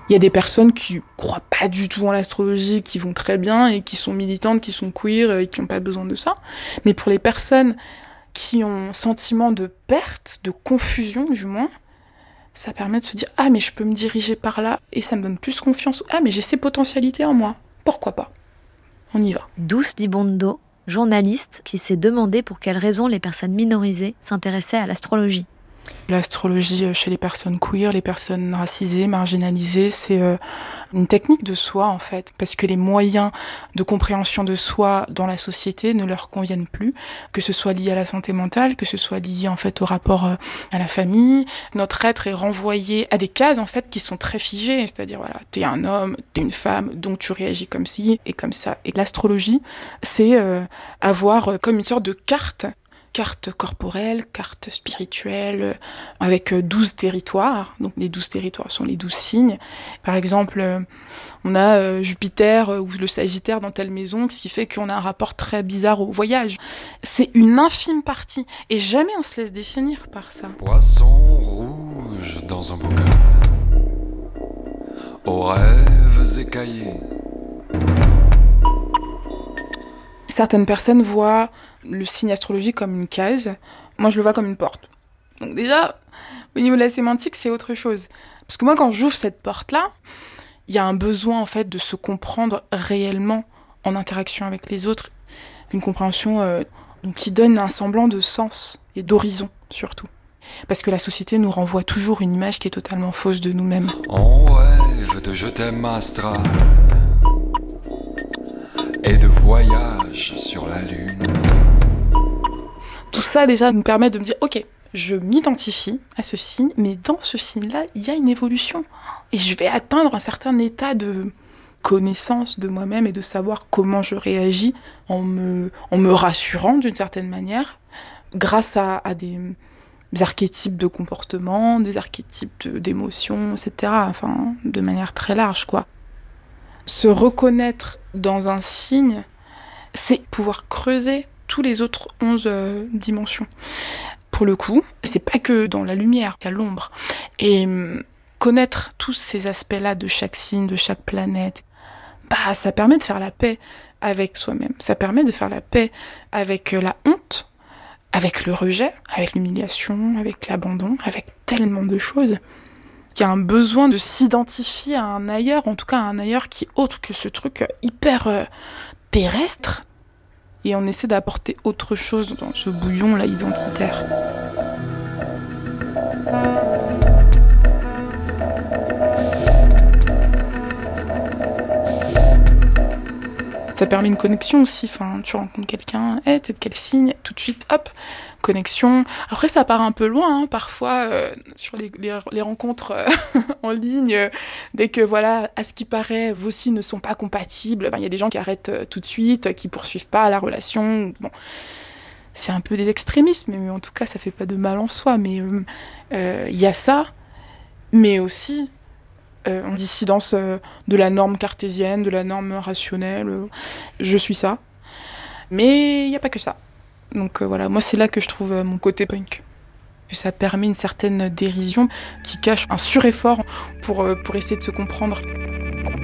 Il y a des personnes qui croient pas du tout en l'astrologie, qui vont très bien et qui sont militantes, qui sont queer et qui n'ont pas besoin de ça. Mais pour les personnes qui ont un sentiment de perte, de confusion du moins, ça permet de se dire « Ah, mais je peux me diriger par là et ça me donne plus confiance. Ah, mais j'ai ces potentialités en moi. Pourquoi pas ? On y va. » Douce Dibondo, journaliste qui s'est demandé pour quelles raisons les personnes minorisées s'intéressaient à l'astrologie. L'astrologie chez les personnes queer, les personnes racisées, marginalisées, c'est une technique de soi en fait, parce que les moyens de compréhension de soi dans la société ne leur conviennent plus, que ce soit lié à la santé mentale, que ce soit lié en fait au rapport à la famille. Notre être est renvoyé à des cases en fait qui sont très figées, c'est-à-dire voilà, t'es un homme, t'es une femme, donc tu réagis comme ci et comme ça. Et l'astrologie, c'est avoir comme une sorte de carte corporelle, carte spirituelle, avec 12 territoires. Donc les 12 territoires sont les 12 signes. Par exemple, on a Jupiter ou le Sagittaire dans telle maison, ce qui fait qu'on a un rapport très bizarre au voyage. C'est une infime partie. Et jamais on se laisse définir par ça. Poisson rouge dans un bocal, aux rêves écaillés. Certaines personnes voient le signe astrologique comme une case. Moi, je le vois comme une porte. Donc déjà, au niveau de la sémantique, c'est autre chose. Parce que moi, quand j'ouvre cette porte-là, il y a un besoin, en fait, de se comprendre réellement en interaction avec les autres. Une compréhension qui donne un semblant de sens et d'horizon, surtout. Parce que la société nous renvoie toujours une image qui est totalement fausse de nous-mêmes. On rêve de je t'aime astral et de voyage sur la lune. Tout ça déjà nous permet de me dire, ok, je m'identifie à ce signe, mais dans ce signe-là, il y a une évolution. Et je vais atteindre un certain état de connaissance de moi-même et de savoir comment je réagis en me rassurant d'une certaine manière, grâce à des archétypes de comportement, des archétypes d'émotions, etc. Enfin, de manière très large, quoi. Se reconnaître dans un signe, c'est pouvoir creuser tous les autres 11 dimensions. Pour le coup, c'est pas que dans la lumière qu'il y a l'ombre. Et connaître tous ces aspects-là de chaque signe, de chaque planète, ça permet de faire la paix avec soi-même. Ça permet de faire la paix avec la honte, avec le rejet, avec l'humiliation, avec l'abandon, avec tellement de choses. Il y a un besoin de s'identifier à un ailleurs, en tout cas à un ailleurs qui est autre que ce truc hyper terrestre. Et on essaie d'apporter autre chose dans ce bouillon-là identitaire. Ça permet une connexion aussi, enfin, tu rencontres quelqu'un, t'es de quel signe, tout de suite, hop, connexion. Après, ça part un peu loin, hein, parfois, sur les rencontres en ligne, dès que, voilà, à ce qui paraît, vos signes ne sont pas compatibles, y a des gens qui arrêtent tout de suite, qui poursuivent pas la relation, bon. C'est un peu des extrémismes, mais en tout cas, ça fait pas de mal en soi, mais y a ça, mais aussi en dissidence de la norme cartésienne, de la norme rationnelle. Je suis ça. Mais il n'y a pas que ça. Donc voilà, moi c'est là que je trouve mon côté punk. Ça permet une certaine dérision qui cache un sureffort pour essayer de se comprendre.